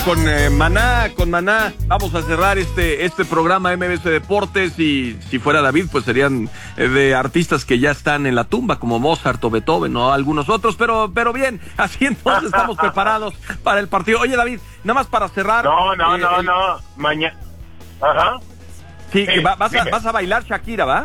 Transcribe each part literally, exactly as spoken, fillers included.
Con eh, Maná, con Maná, vamos a cerrar este este programa M B S Deportes y si fuera David, pues serían eh, de artistas que ya están en la tumba, como Mozart o Beethoven o algunos otros, pero pero bien, así entonces estamos preparados para el partido. Oye, David, nada más para cerrar. No, no, eh, no, el... no, mañana. Ajá. Sí, sí va, vas, a, dime. vas a bailar Shakira, ¿va?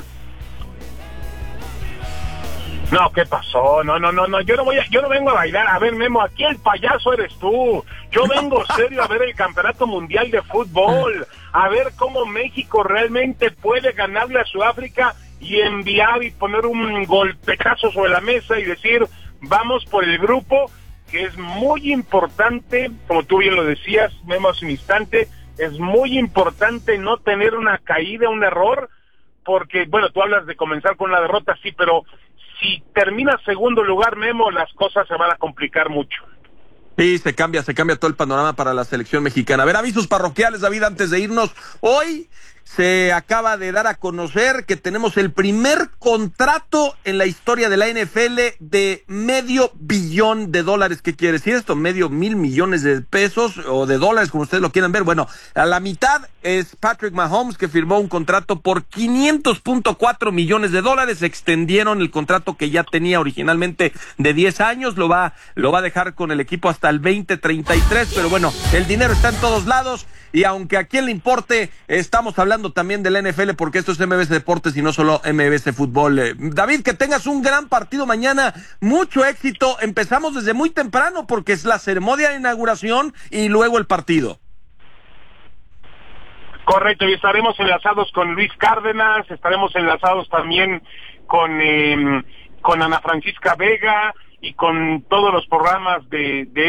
No, ¿qué pasó? No, no, no, no, yo no voy a, yo no vengo a bailar. A ver, Memo, aquí el payaso eres tú. Yo vengo serio a ver el Campeonato Mundial de Fútbol, a ver cómo México realmente puede ganarle a Sudáfrica y enviar y poner un golpetazo sobre la mesa y decir, vamos por el grupo, que es muy importante, como tú bien lo decías, Memo, hace un instante, es muy importante no tener una caída, un error, porque, bueno, tú hablas de comenzar con la derrota, sí, pero si termina segundo lugar, Memo, las cosas se van a complicar mucho. Sí, se cambia, se cambia todo el panorama para la selección mexicana. A ver, avisos parroquiales, David, antes de irnos. Hoy se acaba de dar a conocer que tenemos el primer contrato en la historia de la N F L de medio billón de dólares. ¿Qué quiere decir esto? Medio mil millones de pesos o de dólares, como ustedes lo quieran ver. Bueno, a la mitad es Patrick Mahomes, que firmó un contrato por quinientos punto cuatro millones de dólares. Extendieron el contrato que ya tenía originalmente de diez años. Lo va, lo va a dejar con el equipo hasta el veinte treinta y tres. Pero bueno, el dinero está en todos lados. Y aunque a quien le importe, estamos hablando también del N F L porque esto es M B S Deportes y no solo M B S Fútbol. Eh, David, que tengas un gran partido mañana, mucho éxito. Empezamos desde muy temprano porque es la ceremonia de inauguración y luego el partido. Correcto, y estaremos enlazados con Luis Cárdenas, estaremos enlazados también con eh, con Ana Francisca Vega y con todos los programas de, de